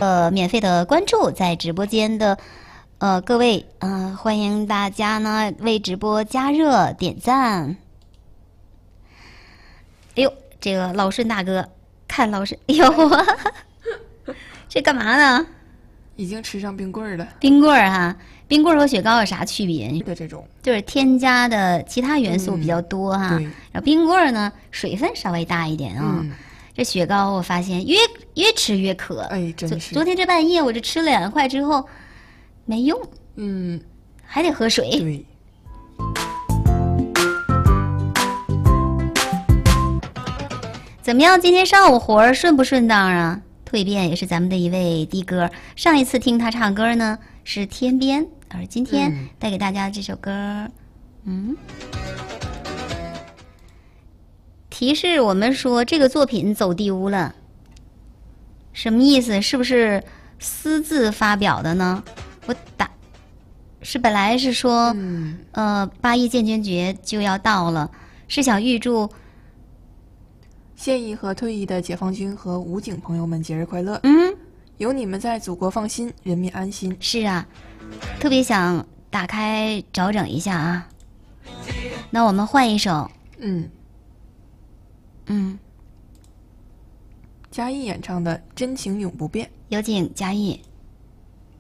免费的关注，在直播间的各位欢迎大家呢为直播加热点赞。哎呦，这个老顺大哥，看老顺，哎呦，这干嘛呢？ 已经吃上冰棍儿了。 冰棍儿哈，冰棍儿和雪糕有啥区别？ 的这种就是添加的其他元素比较多哈。 对。 然后冰棍儿呢，水分稍微大一点啊。这雪糕我发现越吃越渴， 哎，真是。 昨天这半夜我这吃了2块之后没用，还得喝水。 对。 怎么样？今天上午活儿顺不顺当啊？蜕变也是咱们的一位的哥，上一次听他唱歌呢是天边，而今天带给大家这首歌，提示我们说这个作品走丢了，什么意思？是不是私自发表的呢？我打是本来是说，8一建军节就要到了，是想预祝现役和退役的解放军和武警朋友们节日快乐。有你们在，祖国放心，人民安心。 是啊，特别想打开找整一下啊。那我们换一首。 嘉义演唱的《真情永不变》， 有请嘉义。